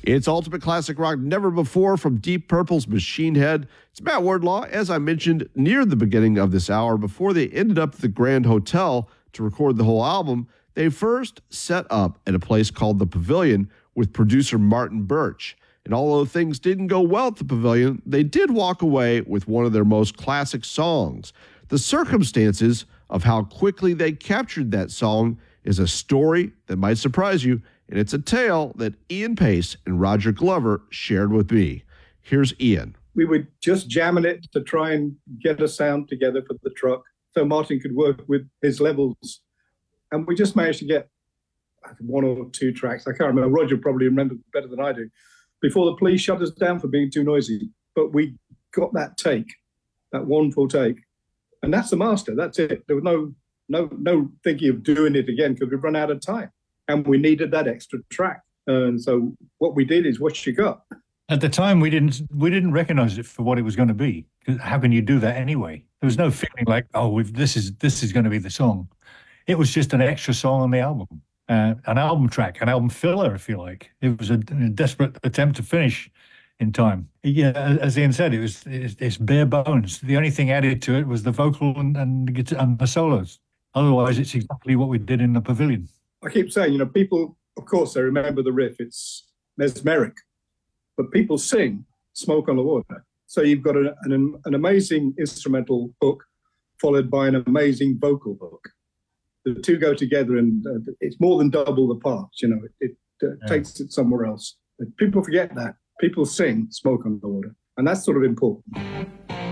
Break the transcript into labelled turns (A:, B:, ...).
A: It's Ultimate Classic Rock Never Before from Deep Purple's Machine Head. It's Matt Wardlaw, as I mentioned near the beginning of this hour. Before they ended up at the Grand Hotel to record the whole album, they first set up at a place called The Pavilion with producer Martin Birch. And although things didn't go well at the Pavilion, they did walk away with one of their most classic songs. The circumstances of how quickly they captured that song is a story that might surprise you, and it's a tale that Ian Pace and Roger Glover shared with me. Here's Ian.
B: We were just jamming it to try and get a sound together for the truck so Martin could work with his levels. And we just managed to get one or two tracks. I can't remember. Roger probably remembers better than I do. Before the police shut us down for being too noisy. But we got that take, that one full take. And that's the master. That's it. There was no thinking of doing it again because we'd run out of time. And we needed that extra track. And so what we did is what you got.
C: At the time, we didn't recognize it for what it was going to be. How can you do that anyway? There was no feeling like, this is going to be the song. It was just an extra song on the album, an album track, an album filler, if you like. It was a desperate attempt to finish in time. Yeah, as Ian said, it's bare bones. The only thing added to it was the vocal and the guitar and the solos. Otherwise, it's exactly what we did in the Pavilion.
B: I keep saying, people, of course, they remember the riff. It's mesmeric. But people sing Smoke on the Water. So you've got an amazing instrumental hook followed by an amazing vocal hook. The two go together, and it's more than double the parts. It takes it somewhere else. But people forget that. People sing Smoke on the Water. And that's sort of important.